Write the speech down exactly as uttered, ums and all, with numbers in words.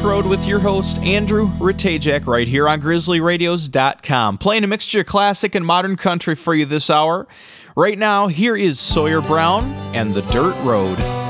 Road with your host, Andrew Ratajak, right here on Grizzly Radios dot com. Playing a mixture of classic and modern country for you this hour. Right now, here is Sawyer Brown and the Dirt Road.